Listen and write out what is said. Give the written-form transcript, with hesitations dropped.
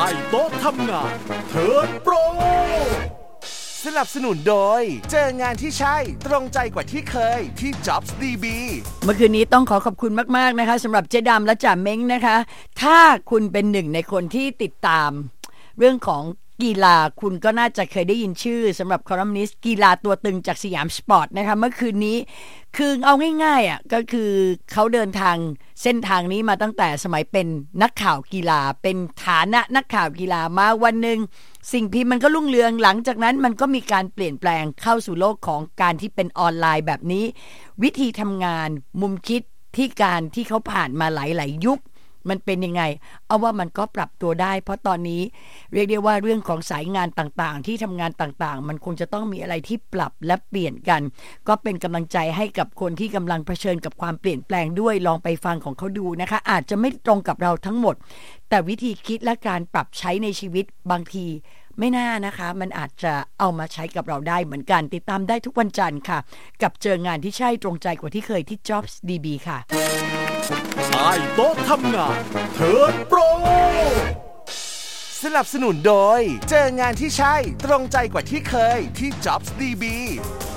ต้โต๊ะทำงานเทิร์นโปรสนับสนุนโดยเจองานที่ใช่ตรงใจกว่าที่เคยที่ Jobs DB เมื่อคืนนี้ต้องขอขอบคุณมากๆนะคะสำหรับเจ๊ดำและจ่าเม้งนะคะถ้าคุณเป็นหนึ่งในคนที่ติดตามเรื่องของกีฬาคุณก็น่าจะเคยได้ยินชื่อสำหรับคอลัมนิสต์กีฬาตัวตึงจากสยามสปอร์ตนะคะเมื่อคืนนี้คือเอาง่ายๆอ่ะก็คือเขาเดินทางเส้นทางนี้มาตั้งแต่สมัยเป็นนักข่าวกีฬาเป็นฐานะนักข่าวกีฬามาวันหนึ่งสิ่งพิมพ์มันก็รุ่งเรืองหลังจากนั้นมันก็มีการเปลี่ยนแปลงเข้าสู่โลกของการที่เป็นออนไลน์แบบนี้วิธีทำงานมุมคิดที่การที่เขาผ่านมาหลายๆยุคมันเป็นยังไงเอาว่ามันก็ปรับตัวได้เพราะตอนนี้เรียกได้ว่าเรื่องของสายงานต่างๆที่ทำงานต่างๆมันคงจะต้องมีอะไรที่ปรับและเปลี่ยนกันก็เป็นกำลังใจให้กับคนที่กำลังเผชิญกับความเปลี่ยนแปลงด้วยลองไปฟังของเขาดูนะคะอาจจะไม่ตรงกับเราทั้งหมดแต่วิธีคิดและการปรับใช้ในชีวิตบางทีไม่น่านะคะมันอาจจะเอามาใช้กับเราได้เหมือนกันติดตามได้ทุกวันจันทร์ค่ะกับเจองานที่ใช่ตรงใจกว่าที่เคยที่ Jobs DB ค่ะใต้โต๊ะทำงานเทิร์นโปรสนับสนุนโดยเจองานที่ใช่ตรงใจกว่าที่เคยที่ Jobs DB